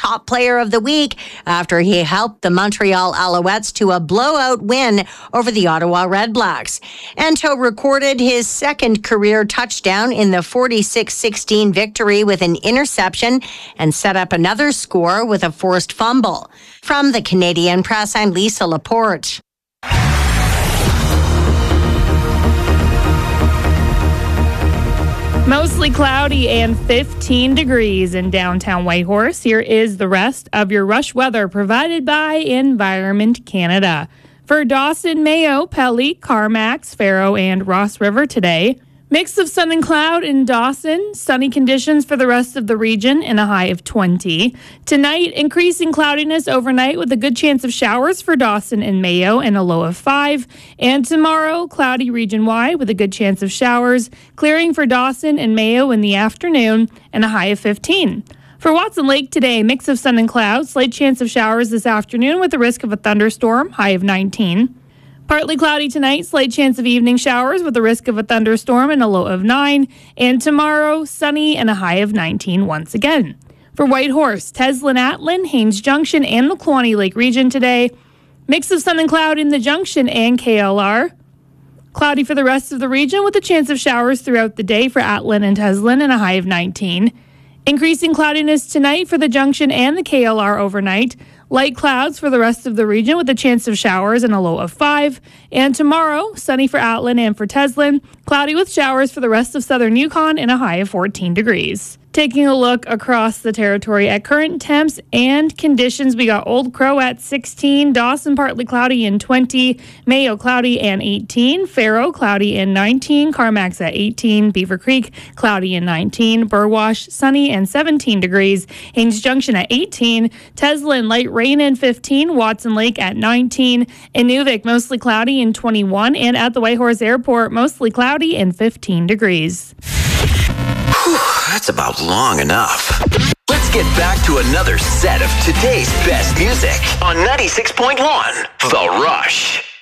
top player of the week after he helped the Montreal Alouettes to a blowout win over the Ottawa Redblacks. Anto recorded his second career touchdown in the 46-16 victory with an interception and set up another score with a forced fumble. From the Canadian Press, I'm Lisa Laporte. Mostly cloudy and 15 degrees in downtown Whitehorse. Here is the rest of your rush weather provided by Environment Canada. For Dawson, Mayo, Pelly, Carmax, Faro, and Ross River today. Mix of sun and cloud in Dawson. Sunny conditions for the rest of the region and a high of 20. Tonight, increasing cloudiness overnight with a good chance of showers for Dawson and Mayo and a low of 5. And tomorrow, cloudy region-wide with a good chance of showers. Clearing for Dawson and Mayo in the afternoon and a high of 15. For Watson Lake today, mix of sun and clouds. Slight chance of showers this afternoon with the risk of a thunderstorm, high of 19. Partly cloudy tonight, slight chance of evening showers with the risk of a thunderstorm and a low of 9. And tomorrow, sunny and a high of 19 once again. For Whitehorse, Teslin, Atlin, Haines Junction, and the Kewaunee Lake region today. Mix of sun and cloud in the Junction and KLR. Cloudy for the rest of the region with a chance of showers throughout the day for Atlin and Teslin and a high of 19. Increasing cloudiness tonight for the Junction and the KLR overnight. Light clouds for the rest of the region with a chance of showers and a low of 5. And tomorrow, sunny for Atlin and for Teslin. Cloudy with showers for the rest of southern Yukon and a high of 14 degrees. Taking a look across the territory at current temps and conditions, we got Old Crow at 16, Dawson partly cloudy and 20, Mayo cloudy and 18, Faro cloudy and 19, Carmax at 18, Beaver Creek cloudy and 19, Burwash sunny and 17 degrees, Haines Junction at 18, Teslin light rain and 15, Watson Lake at 19, Inuvik mostly cloudy and 21, and at the Whitehorse Airport mostly cloudy and 15 degrees. That's about long enough. Let's get back to another set of today's best music on 96.1 The Rush.